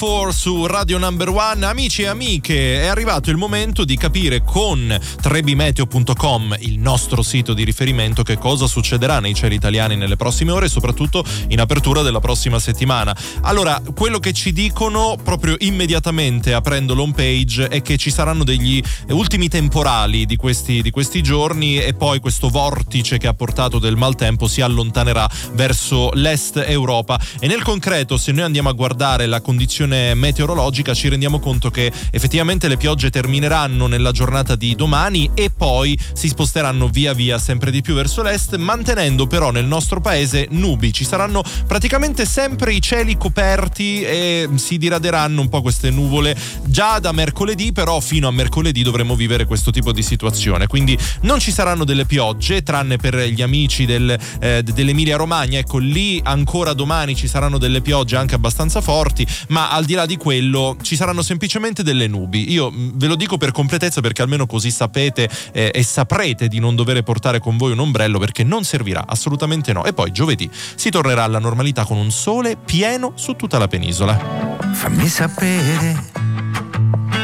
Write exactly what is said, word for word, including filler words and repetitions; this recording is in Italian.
Four su Radio Number One. Amici e amiche, è arrivato il momento di capire con trebimeteo punto com, il nostro sito di riferimento, che cosa succederà nei cieli italiani nelle prossime ore e soprattutto in apertura della prossima settimana. Allora, quello che ci dicono proprio immediatamente aprendo l'home page è che ci saranno degli ultimi temporali di questi, di questi giorni e poi questo vortice che ha portato del maltempo si allontanerà verso l'est Europa. E nel concreto, se noi andiamo a guardare la condizione meteorologica, ci rendiamo conto che effettivamente le piogge termineranno nella giornata di domani e poi si sposteranno via via sempre di più verso l'est, mantenendo però nel nostro paese nubi. Ci saranno praticamente sempre i cieli coperti e si diraderanno un po' queste nuvole già da mercoledì, però fino a mercoledì dovremo vivere questo tipo di situazione. Quindi non ci saranno delle piogge, tranne per gli amici del, eh, dell'Emilia Romagna. Ecco, lì ancora domani ci saranno delle piogge anche abbastanza forti, ma al di là di quello ci saranno semplicemente delle nubi. Io ve lo dico per completezza, perché almeno così sapete eh, e saprete di non dover portare con voi un ombrello, perché non servirà, assolutamente no. E poi giovedì si tornerà alla normalità con un sole pieno su tutta la penisola. Fammi sapere